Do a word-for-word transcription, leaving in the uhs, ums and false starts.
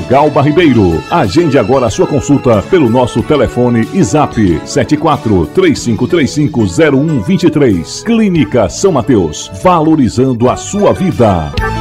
Galba Ribeiro. Agende agora a sua consulta pelo nosso telefone e zap sete quatro três cinco três cinco zero um dois três. Clínica São Mateus, valorizando a sua vida.